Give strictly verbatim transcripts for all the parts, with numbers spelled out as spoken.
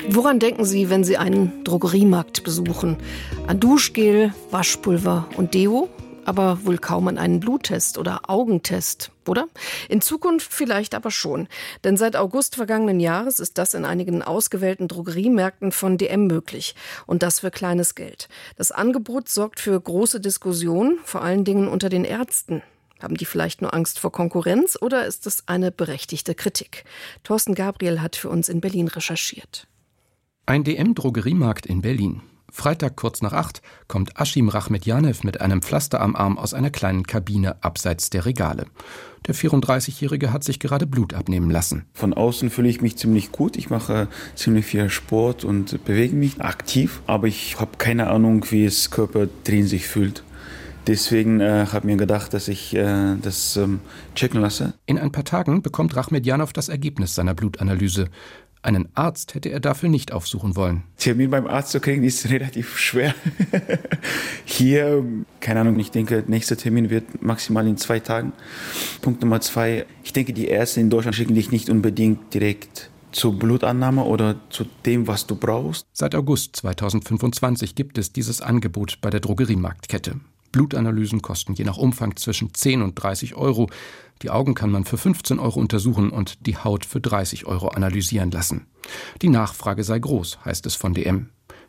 Woran denken Sie, wenn Sie einen Drogeriemarkt besuchen? An Duschgel, Waschpulver und Deo? Aber wohl kaum an einen Bluttest oder Augentest, oder? In Zukunft vielleicht aber schon. Denn seit August vergangenen Jahres ist das in einigen ausgewählten Drogeriemärkten von D M möglich. Und das für kleines Geld. Das Angebot sorgt für große Diskussionen, vor allen Dingen unter den Ärzten. Haben die vielleicht nur Angst vor Konkurrenz oder ist es eine berechtigte Kritik? Thorsten Gabriel hat für uns in Berlin recherchiert. Ein D M-Drogeriemarkt in Berlin. Freitag kurz nach acht kommt Aschim Rachmedjanew mit einem Pflaster am Arm aus einer kleinen Kabine abseits der Regale. Der vierunddreißigjährige hat sich gerade Blut abnehmen lassen. Von außen fühle ich mich ziemlich gut. Ich mache ziemlich viel Sport und bewege mich aktiv. Aber ich habe keine Ahnung, wie es Körper drin sich fühlt. Deswegen äh, habe ich mir gedacht, dass ich äh, das ähm, checken lasse. In ein paar Tagen bekommt Rachmedjanew das Ergebnis seiner Blutanalyse. Einen Arzt hätte er dafür nicht aufsuchen wollen. Termin beim Arzt zu kriegen ist relativ schwer. Hier, keine Ahnung, ich denke, nächster Termin wird maximal in zwei Tagen. Punkt Nummer zwei, ich denke, die Ärzte in Deutschland schicken dich nicht unbedingt direkt zur Blutannahme oder zu dem, was du brauchst. Seit August zweitausendfünfundzwanzig gibt es dieses Angebot bei der Drogeriemarktkette. Blutanalysen kosten je nach Umfang zwischen zehn und dreißig Euro. Die Augen kann man für fünfzehn Euro untersuchen und die Haut für dreißig Euro analysieren lassen. Die Nachfrage sei groß, heißt es von D M.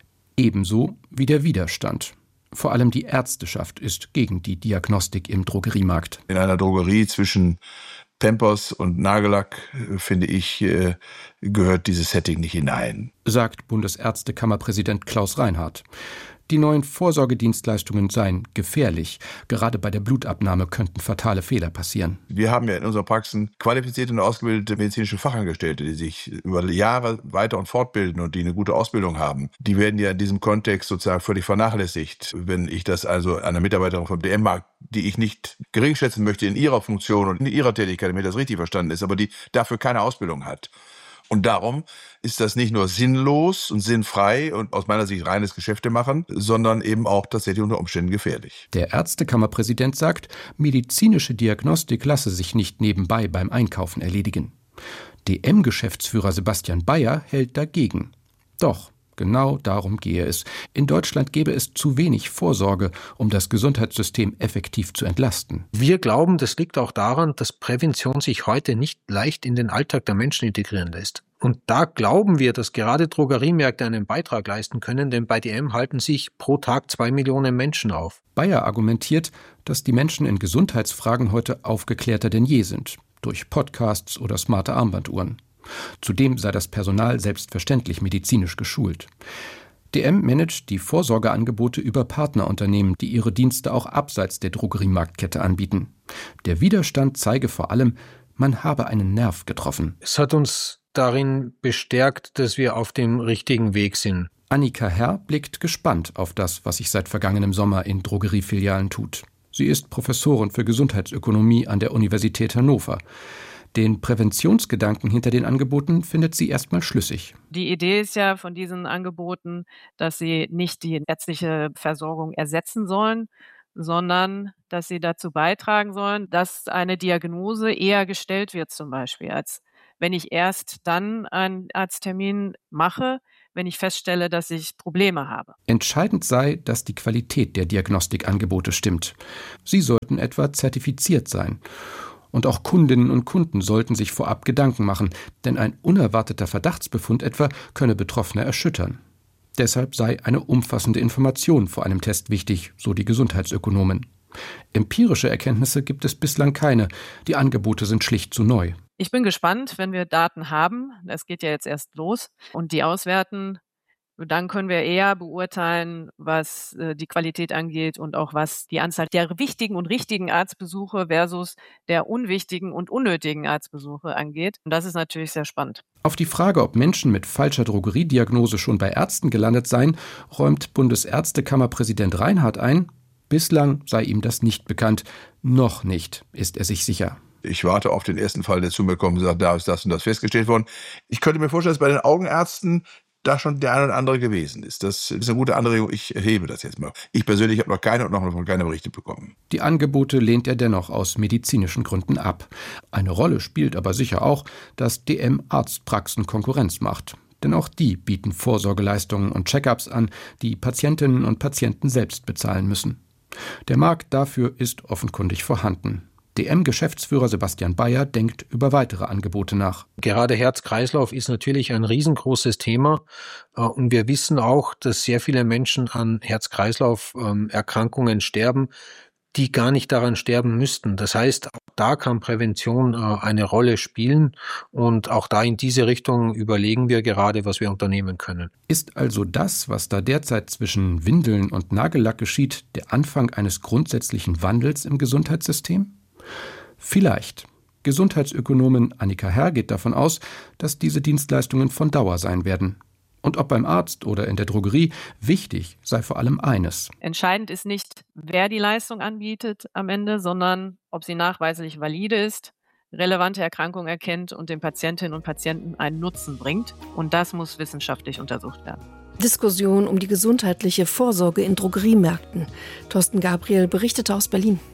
Ebenso wie der Widerstand. Vor allem die Ärzteschaft ist gegen die Diagnostik im Drogeriemarkt. In einer Drogerie zwischen Pampers und Nagellack, finde ich, gehört dieses Setting nicht hinein, sagt Bundesärztekammerpräsident Klaus Reinhardt. Die neuen Vorsorgedienstleistungen seien gefährlich. Gerade bei der Blutabnahme könnten fatale Fehler passieren. Wir haben ja in unseren Praxen qualifizierte und ausgebildete medizinische Fachangestellte, die sich über Jahre weiter- und fortbilden und die eine gute Ausbildung haben. Die werden ja in diesem Kontext sozusagen völlig vernachlässigt. Wenn ich das also einer Mitarbeiterin vom D M-Markt, die ich nicht geringschätzen möchte in ihrer Funktion und in ihrer Tätigkeit, damit das richtig verstanden ist, aber die dafür keine Ausbildung hat. Und darum ist das nicht nur sinnlos und sinnfrei und aus meiner Sicht reines Geschäftemachen, sondern eben auch tatsächlich unter Umständen gefährlich. Der Ärztekammerpräsident sagt, medizinische Diagnostik lasse sich nicht nebenbei beim Einkaufen erledigen. D M-Geschäftsführer Sebastian Bayer hält dagegen. Doch, genau darum gehe es. In Deutschland gäbe es zu wenig Vorsorge, um das Gesundheitssystem effektiv zu entlasten. Wir glauben, das liegt auch daran, dass Prävention sich heute nicht leicht in den Alltag der Menschen integrieren lässt. Und da glauben wir, dass gerade Drogeriemärkte einen Beitrag leisten können, denn bei D M halten sich pro Tag zwei Millionen Menschen auf. Bayer argumentiert, dass die Menschen in Gesundheitsfragen heute aufgeklärter denn je sind. Durch Podcasts oder smarte Armbanduhren. Zudem sei das Personal selbstverständlich medizinisch geschult. D M managt die Vorsorgeangebote über Partnerunternehmen, die ihre Dienste auch abseits der Drogeriemarktkette anbieten. Der Widerstand zeige vor allem, man habe einen Nerv getroffen. Es hat uns darin bestärkt, dass wir auf dem richtigen Weg sind. Annika Herr blickt gespannt auf das, was sich seit vergangenem Sommer in Drogeriefilialen tut. Sie ist Professorin für Gesundheitsökonomie an der Universität Hannover. Den Präventionsgedanken hinter den Angeboten findet sie erstmal schlüssig. Die Idee ist ja von diesen Angeboten, dass sie nicht die ärztliche Versorgung ersetzen sollen, sondern dass sie dazu beitragen sollen, dass eine Diagnose eher gestellt wird zum Beispiel, als wenn ich erst dann einen Arzttermin mache, wenn ich feststelle, dass ich Probleme habe. Entscheidend sei, dass die Qualität der Diagnostikangebote stimmt. Sie sollten etwa zertifiziert sein. Und auch Kundinnen und Kunden sollten sich vorab Gedanken machen, denn ein unerwarteter Verdachtsbefund etwa könne Betroffene erschüttern. Deshalb sei eine umfassende Information vor einem Test wichtig, so die Gesundheitsökonomen. Empirische Erkenntnisse gibt es bislang keine. Die Angebote sind schlicht zu neu. Ich bin gespannt, wenn wir Daten haben. Es geht ja jetzt erst los und die auswerten. Dann können wir eher beurteilen, was äh, die Qualität angeht und auch was die Anzahl der wichtigen und richtigen Arztbesuche versus der unwichtigen und unnötigen Arztbesuche angeht. Und das ist natürlich sehr spannend. Auf die Frage, ob Menschen mit falscher Drogeriediagnose schon bei Ärzten gelandet seien, räumt Bundesärztekammerpräsident Reinhardt ein, bislang sei ihm das nicht bekannt. Noch nicht, ist er sich sicher. Ich warte auf den ersten Fall, der zu mir kommt und sagt, da ist das und das festgestellt worden. Ich könnte mir vorstellen, dass bei den Augenärzten da schon der eine oder andere gewesen ist. Das ist eine gute Anregung. Ich erhebe das jetzt mal. Ich persönlich habe noch keine und noch von keiner Berichte bekommen. Die Angebote lehnt er dennoch aus medizinischen Gründen ab. Eine Rolle spielt aber sicher auch, dass D M Arztpraxen Konkurrenz macht. Denn auch die bieten Vorsorgeleistungen und Check-ups an, die Patientinnen und Patienten selbst bezahlen müssen. Der Markt dafür ist offenkundig vorhanden. D M-Geschäftsführer Sebastian Bayer denkt über weitere Angebote nach. Gerade Herz-Kreislauf ist natürlich ein riesengroßes Thema. Und wir wissen auch, dass sehr viele Menschen an Herz-Kreislauf-Erkrankungen sterben, die gar nicht daran sterben müssten. Das heißt, auch da kann Prävention eine Rolle spielen. Und auch da in diese Richtung überlegen wir gerade, was wir unternehmen können. Ist also das, was da derzeit zwischen Windeln und Nagellack geschieht, der Anfang eines grundsätzlichen Wandels im Gesundheitssystem? Vielleicht. Gesundheitsökonomin Annika Herr geht davon aus, dass diese Dienstleistungen von Dauer sein werden. Und ob beim Arzt oder in der Drogerie, wichtig sei vor allem eines. Entscheidend ist nicht, wer die Leistung anbietet am Ende, sondern ob sie nachweislich valide ist, relevante Erkrankungen erkennt und den Patientinnen und Patienten einen Nutzen bringt. Und das muss wissenschaftlich untersucht werden. Diskussion um die gesundheitliche Vorsorge in Drogeriemärkten. Thorsten Gabriel berichtete aus Berlin.